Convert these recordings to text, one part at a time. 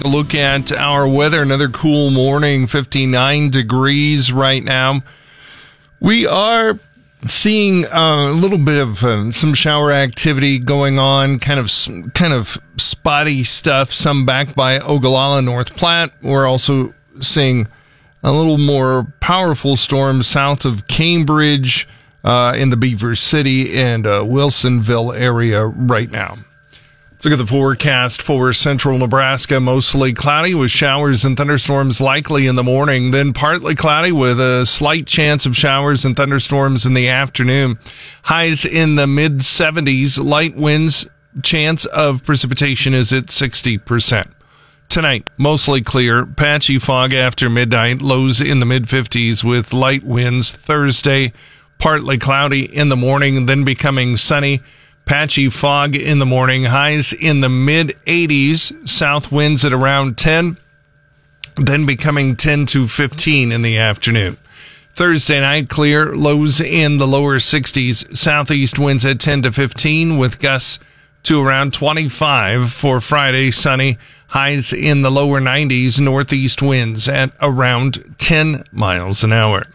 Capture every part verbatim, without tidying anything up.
take a look at our weather. Another cool morning, fifty-nine degrees right now. We are seeing uh, a little bit of uh, some shower activity going on, kind of kind of spotty stuff, some back by Ogallala, North Platte. We're also seeing a little more powerful storms south of Cambridge uh, in the Beaver City and uh, Wilsonville area right now. Let's look at the forecast for central Nebraska. Mostly cloudy with showers and thunderstorms likely in the morning, then partly cloudy with a slight chance of showers and thunderstorms in the afternoon. Highs in the mid seventies. Light winds. Chance of precipitation is at sixty percent. Tonight, mostly clear. Patchy fog after midnight. Lows in the mid fifties with light winds. Thursday, partly cloudy in the morning, then becoming sunny. Patchy fog in the morning, highs in the mid eighties, south winds at around ten, then becoming ten to fifteen in the afternoon. Thursday night, clear, lows in the lower sixties, southeast winds at ten to fifteen with gusts to around twenty-five. For Friday, sunny, highs in the lower nineties, northeast winds at around ten miles an hour.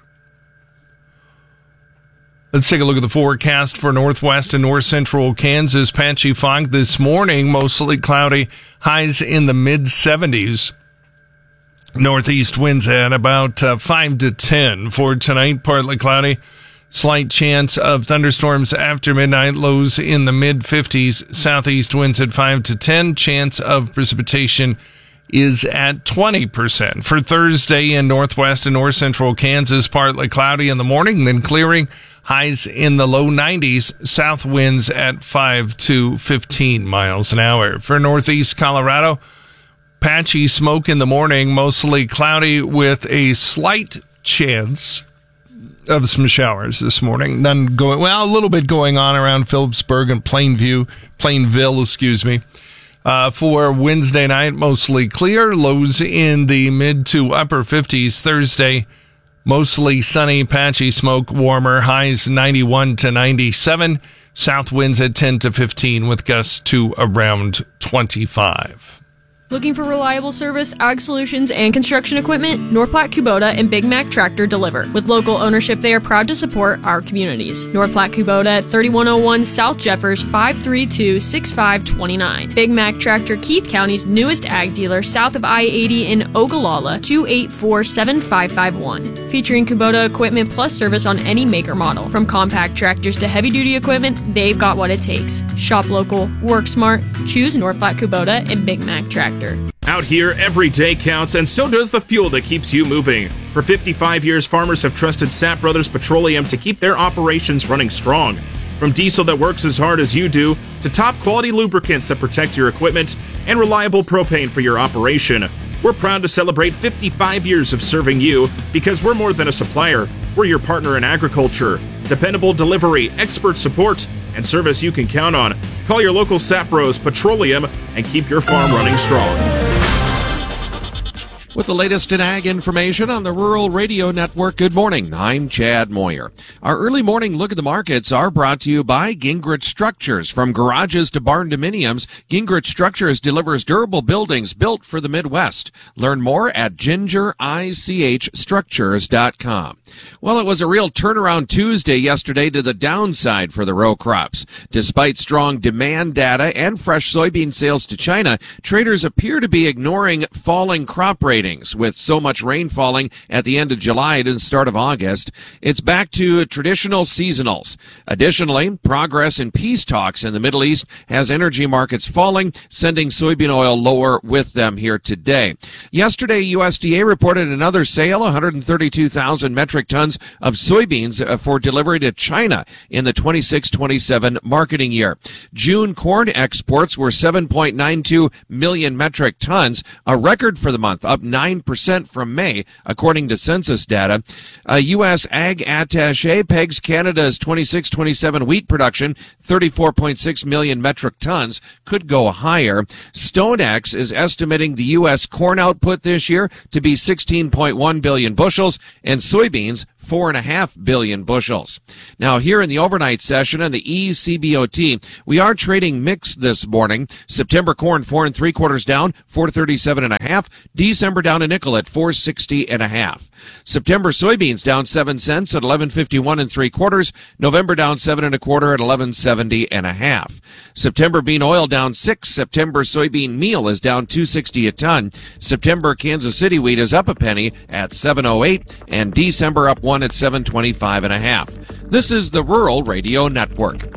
Let's take a look at the forecast for northwest and north central Kansas. Patchy fog this morning, mostly cloudy, highs in the mid seventies. Northeast winds at about uh, five to ten. For tonight, partly cloudy, slight chance of thunderstorms after midnight, lows in the mid fifties. Southeast winds at five to ten. Chance of precipitation is at twenty percent. For Thursday in northwest and north central Kansas, partly cloudy in the morning, then clearing. Highs in the low nineties, south winds at five to fifteen miles an hour. For northeast Colorado, patchy smoke in the morning, mostly cloudy with a slight chance of some showers this morning. None going, well, a little bit going on around Phillipsburg and Plainview, Plainville, excuse me. Uh, for Wednesday night, mostly clear, lows in the mid to upper fifties. Thursday, mostly sunny, patchy smoke, warmer, highs ninety-one to ninety-seven. South winds at ten to fifteen with gusts to around twenty-five. Looking for reliable service, ag solutions, and construction equipment? North Platte Kubota and Big Mac Tractor deliver. With local ownership, they are proud to support our communities. North Platte Kubota at thirty-one oh one South Jeffers, five three two, six five two nine. Big Mac Tractor, Keith County's newest ag dealer, south of I eighty in Ogallala, two eight four, seven five five one. Featuring Kubota equipment plus service on any make or model. From compact tractors to heavy-duty equipment, they've got what it takes. Shop local, work smart, choose North Platte Kubota and Big Mac Tractor. Out here, every day counts, and so does the fuel that keeps you moving. For fifty-five years, farmers have trusted Sapp Brothers Petroleum to keep their operations running strong. From diesel that works as hard as you do, to top-quality lubricants that protect your equipment, and reliable propane for your operation. We're proud to celebrate fifty-five years of serving you, because we're more than a supplier. We're your partner in agriculture. Dependable delivery, expert support, and service you can count on. Call your local Sapp Bros Petroleum and keep your farm running strong. With the latest in ag information on the Rural Radio Network, good morning. I'm Chad Moyer. Our early morning look at the markets are brought to you by Gingrich Structures. From garages to barn dominiums, Gingrich Structures delivers durable buildings built for the Midwest. Learn more at ginger ich structures dot com. Well, it was a real turnaround Tuesday yesterday to the downside for the row crops. Despite strong demand data and fresh soybean sales to China, traders appear to be ignoring falling crop ratings. With so much rain falling at the end of July and the start of August, it's back to traditional seasonals. Additionally, progress in peace talks in the Middle East has energy markets falling, sending soybean oil lower with them here today. Yesterday, U S D A reported another sale, one hundred thirty-two thousand metric tons of soybeans for delivery to China in the twenty-six twenty-seven marketing year. June corn exports were seven point nine two million metric tons, a record for the month, up nine nine percent from May, according to census data. A U S ag attaché pegs Canada's twenty-six twenty-seven wheat production, thirty-four point six million metric tons, could go higher. StoneX is estimating the U S corn output this year to be sixteen point one billion bushels and soybeans four and a half billion bushels. Now, here in the overnight session on the E C B O T, we are trading mixed this morning. September corn four and three quarters down, four thirty-seven and a half. December down a nickel at four sixty and a half. September soybeans down seven cents at eleven fifty-one and three quarters. November down seven and a quarter at eleven seventy and a half. September bean oil down six. September soybean meal is down two sixty a ton. September Kansas City wheat is up a penny at seven oh eight, and December up one at seven twenty-five and a half. This is the Rural Radio Network.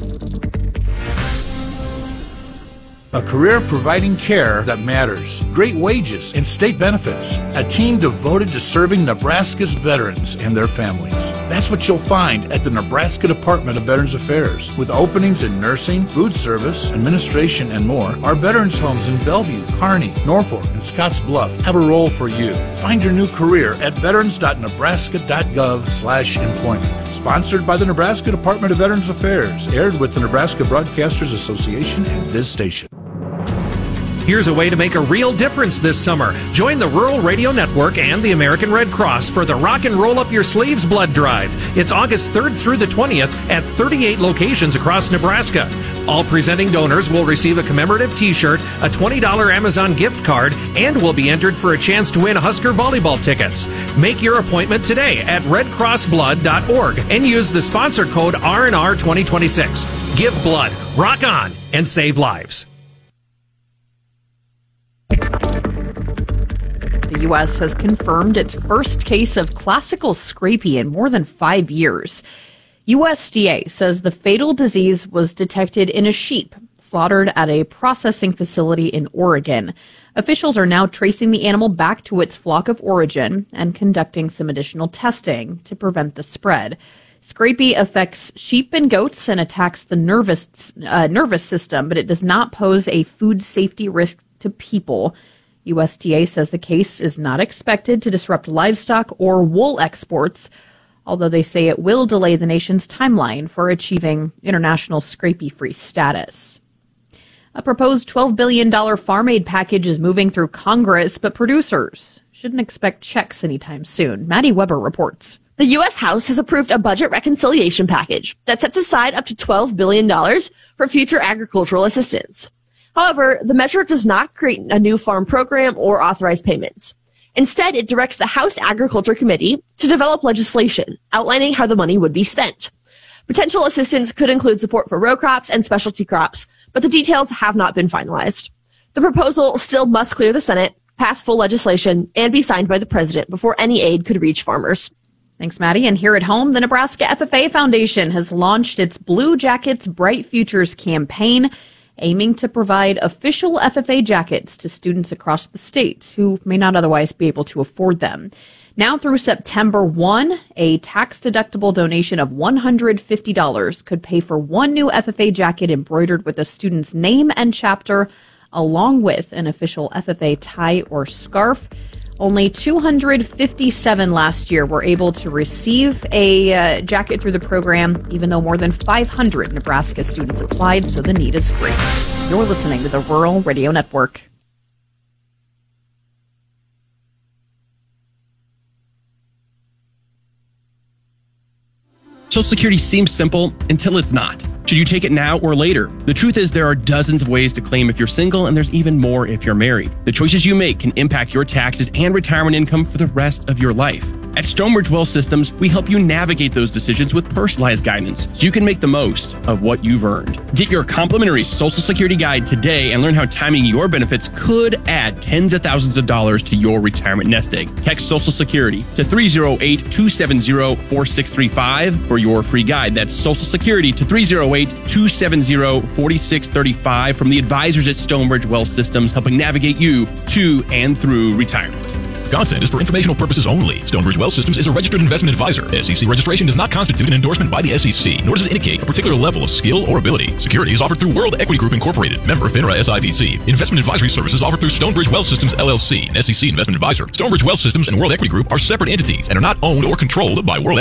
A career providing care that matters, great wages and state benefits, a team devoted to serving Nebraska's veterans and their families. That's what you'll find at the Nebraska Department of Veterans Affairs. With openings in nursing, food service, administration, and more, our veterans homes in Bellevue, Kearney, Norfolk, and Scotts Bluff have a role for you. Find your new career at veterans dot nebraska dot gov slash employment. Sponsored by the Nebraska Department of Veterans Affairs, aired with the Nebraska Broadcasters Association and this station. Here's a way to make a real difference this summer. Join the Rural Radio Network and the American Red Cross for the Rock and Roll Up Your Sleeves Blood Drive. It's August third through the twentieth at thirty-eight locations across Nebraska. All presenting donors will receive a commemorative t-shirt, a twenty dollars Amazon gift card, and will be entered for a chance to win Husker volleyball tickets. Make your appointment today at red cross blood dot org and use the sponsor code R N R twenty twenty-six. Give blood, rock on, and save lives. The U S has confirmed its first case of classical scrapie in more than five years. U S D A says the fatal disease was detected in a sheep slaughtered at a processing facility in Oregon. Officials are now tracing the animal back to its flock of origin and conducting some additional testing to prevent the spread. Scrapie affects sheep and goats and attacks the nervous uh, nervous system, but it does not pose a food safety risk to people. U S D A says the case is not expected to disrupt livestock or wool exports, although they say it will delay the nation's timeline for achieving international scrapie-free status. A proposed twelve billion dollars farm aid package is moving through Congress, but producers shouldn't expect checks anytime soon. Maddie Weber reports. The U S House has approved a budget reconciliation package that sets aside up to twelve billion dollars for future agricultural assistance. However, the measure does not create a new farm program or authorize payments. Instead, it directs the House Agriculture Committee to develop legislation outlining how the money would be spent. Potential assistance could include support for row crops and specialty crops, but the details have not been finalized. The proposal still must clear the Senate, pass full legislation, and be signed by the president before any aid could reach farmers. Thanks, Maddie. And here at home, the Nebraska F F A Foundation has launched its Blue Jackets Bright Futures campaign, aiming to provide official F F A jackets to students across the state who may not otherwise be able to afford them. Now through September first, a tax-deductible donation of one hundred fifty dollars could pay for one new F F A jacket embroidered with a student's name and chapter, along with an official F F A tie or scarf. Only two hundred fifty-seven last year were able to receive a uh, jacket through the program, even though more than five hundred Nebraska students applied, so the need is great. You're listening to the Rural Radio Network. Social Security seems simple until it's not. Should you take it now or later? The truth is there are dozens of ways to claim if you're single, and there's even more if you're married. The choices you make can impact your taxes and retirement income for the rest of your life. At Stonebridge Wealth Systems, we help you navigate those decisions with personalized guidance so you can make the most of what you've earned. Get your complimentary Social Security guide today and learn how timing your benefits could add tens of thousands of dollars to your retirement nest egg. Text Social Security to three oh eight, two seven oh, four six three five for your free guide. That's Social Security to three oh eight, two seven oh, four six three five from the advisors at Stonebridge Wealth Systems, helping navigate you to and through retirement. Content is for informational purposes only. Stonebridge Wealth Systems is a registered investment advisor. S E C registration does not constitute an endorsement by the S E C, nor does it indicate a particular level of skill or ability. Securities offered through World Equity Group Incorporated, member FINRA S I B C. Investment advisory services offered through Stonebridge Wealth Systems L L C, an S E C investment advisor. Stonebridge Wealth Systems and World Equity Group are separate entities and are not owned or controlled by World